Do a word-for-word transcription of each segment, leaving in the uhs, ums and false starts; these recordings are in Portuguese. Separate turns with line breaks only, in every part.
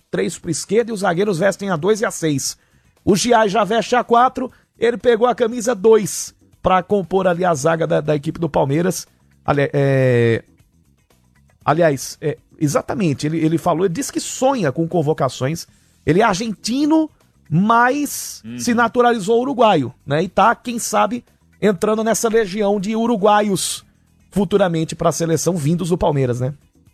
três para esquerda e os zagueiros vestem a dois e a seis. O Giai já veste a quatro, ele pegou a camisa dois para compor ali a zaga da, da equipe do Palmeiras. Ali, é... Aliás, é, exatamente, ele, ele falou, ele disse que sonha com convocações. Ele é argentino, mas hum. se naturalizou uruguaio, né? E tá, quem sabe, entrando nessa legião de uruguaios futuramente para a seleção vindos do Palmeiras, né?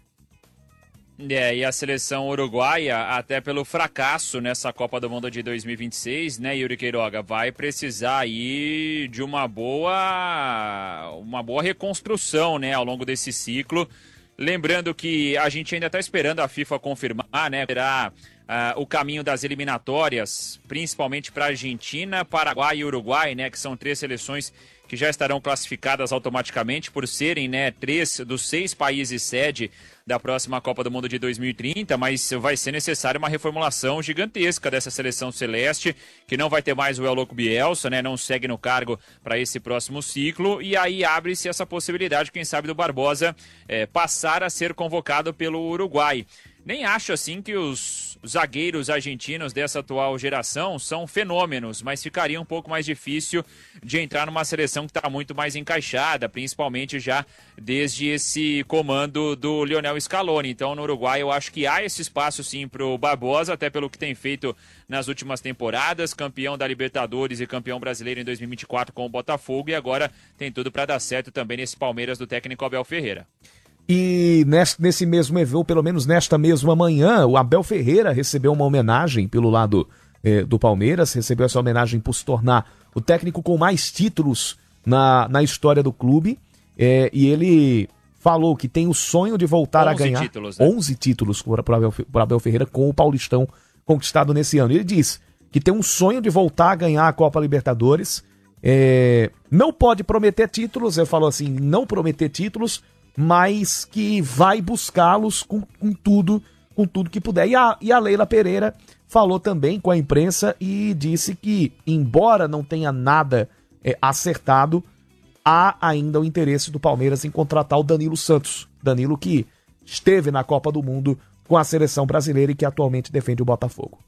É, e a seleção uruguaia, até pelo fracasso nessa Copa do Mundo de dois mil e vinte e seis, né, Yuri Queiroga, vai precisar aí de uma boa, uma boa reconstrução, né, ao longo desse ciclo. Lembrando que a gente ainda está esperando a FIFA confirmar, né, terá uh, o caminho das eliminatórias, principalmente para Argentina, Paraguai e Uruguai, né, que são três seleções que já estarão classificadas automaticamente por serem, né, três dos seis países sede da próxima Copa do Mundo de dois mil e trinta, mas vai ser necessária uma reformulação gigantesca dessa seleção celeste, que não vai ter mais o El Loco Bielsa, né, não segue no cargo para esse próximo ciclo, e aí abre-se essa possibilidade, quem sabe, do Barbosa é, passar a ser convocado pelo Uruguai. Nem acho assim que os zagueiros argentinos dessa atual geração são fenômenos, mas ficaria um pouco mais difícil de entrar numa seleção que está muito mais encaixada, principalmente já desde esse comando do Lionel Scaloni. Então no Uruguai eu acho que há esse espaço sim para o Barbosa, até pelo que tem feito nas últimas temporadas, campeão da Libertadores e campeão brasileiro em dois mil e vinte e quatro com o Botafogo, e agora tem tudo para dar certo também nesse Palmeiras do técnico Abel Ferreira.
E nesse, nesse mesmo evento, ou pelo menos nesta mesma manhã, o Abel Ferreira recebeu uma homenagem pelo lado eh, do Palmeiras, recebeu essa homenagem por se tornar o técnico com mais títulos na, na história do clube, eh, e ele falou que tem o sonho de voltar a ganhar
títulos, né?
onze títulos para o Abel, Abel Ferreira com o Paulistão conquistado nesse ano. Ele diz que tem um sonho de voltar a ganhar a Copa Libertadores, eh, não pode prometer títulos, ele falou assim, não prometer títulos, mas que vai buscá-los com, com tudo, com tudo que puder. E a, e a Leila Pereira falou também com a imprensa e disse que, embora não tenha nada é, acertado, há ainda o interesse do Palmeiras em contratar o Danilo Santos. Danilo que esteve na Copa do Mundo com a seleção brasileira e que atualmente defende o Botafogo.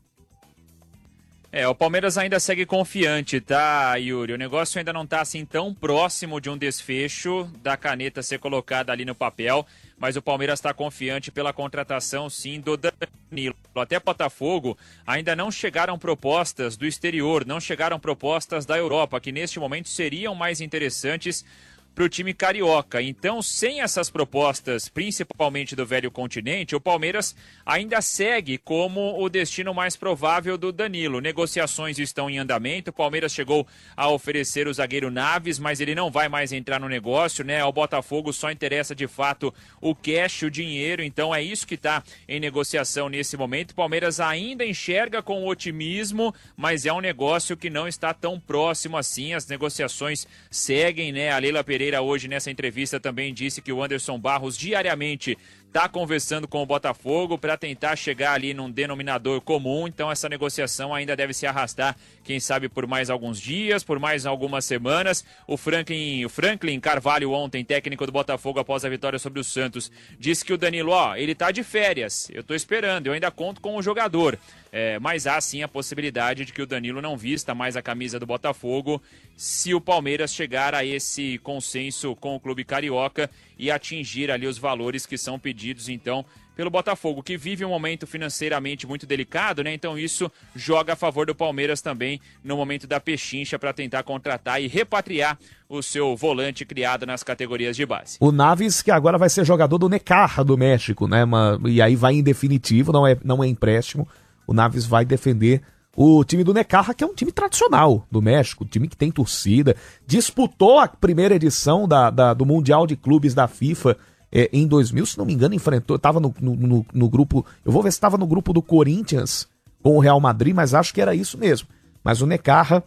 É, o Palmeiras ainda segue confiante, tá, Yuri? O negócio ainda não tá assim tão próximo de um desfecho da caneta ser colocada ali no papel, mas o Palmeiras está confiante pela contratação, sim, do Danilo. Até Botafogo ainda não chegaram propostas do exterior, não chegaram propostas da Europa, que neste momento seriam mais interessantes para o time carioca. Então, sem essas propostas, principalmente do velho continente, o Palmeiras ainda segue como o destino mais provável do Danilo. Negociações estão em andamento, o Palmeiras chegou a oferecer o zagueiro Naves, mas ele não vai mais entrar no negócio, né? Ao Botafogo só interessa de fato o cash, o dinheiro, então é isso que está em negociação nesse momento. O Palmeiras ainda enxerga com otimismo, mas é um negócio que não está tão próximo assim. As negociações seguem, né? A Leila Pereira hoje nessa entrevista também disse que o Anderson Barros diariamente está conversando com o Botafogo para tentar chegar ali num denominador comum, então essa negociação ainda deve se arrastar, quem sabe por mais alguns dias, por mais algumas semanas. O Franklin, o Franklin Carvalho ontem, técnico do Botafogo após a vitória sobre o Santos, disse que o Danilo, ó, ele tá de férias, eu tô esperando, eu ainda conto com o jogador. É, mas há sim a possibilidade de que o Danilo não vista mais a camisa do Botafogo se o Palmeiras chegar a esse consenso com o clube carioca e atingir ali os valores que são pedidos então pelo Botafogo, que vive um momento financeiramente muito delicado, né? Então isso joga a favor do Palmeiras também no momento da pechincha para tentar contratar e repatriar o seu volante criado nas categorias de base.
O Naves, que agora vai ser jogador do Necaxa do México, né? E aí vai em definitivo, não é, não é empréstimo. O Naves vai defender o time do Necaxa, que é um time tradicional do México, um time que tem torcida, disputou a primeira edição da, da, do Mundial de Clubes da FIFA é, em dois mil, se não me engano, enfrentou, estava no, no, no grupo, eu vou ver se estava no grupo do Corinthians com o Real Madrid, mas acho que era isso mesmo. Mas o Necaxa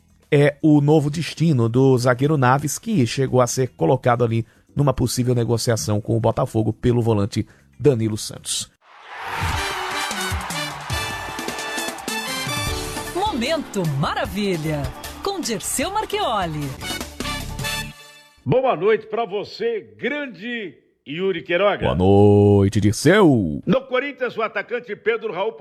é o novo destino do zagueiro Naves, que chegou a ser colocado ali numa possível negociação com o Botafogo pelo volante Danilo Santos.
Momento Maravilha, com Dirceu Marchioli.
Boa noite para você, grande Yuri Queiroga.
Boa noite, Dirceu.
No Corinthians, o atacante Pedro Raul